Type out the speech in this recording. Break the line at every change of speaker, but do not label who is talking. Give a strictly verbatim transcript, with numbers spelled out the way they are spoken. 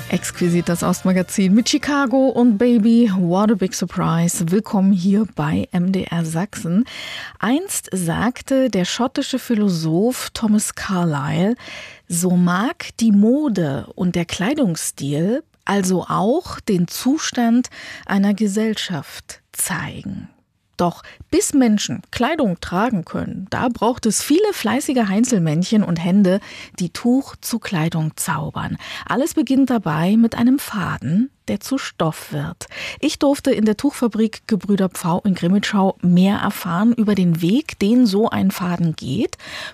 Exquisit, das Ostmagazin mit Chicago und Baby, what a big surprise. Willkommen hier bei M D R Sachsen. Einst sagte der schottische Philosoph Thomas Carlyle, so mag die Mode und der Kleidungsstil also auch den Zustand einer Gesellschaft zeigen. Doch bis Menschen Kleidung tragen können, da braucht es viele fleißige Heinzelmännchen und Hände, die Tuch zu Kleidung zaubern. Alles beginnt dabei mit einem Faden, der zu Stoff wird. Ich durfte in der Tuchfabrik Gebrüder Pfau in Grimmitschau mehr erfahren über den Weg, den so ein Faden geht,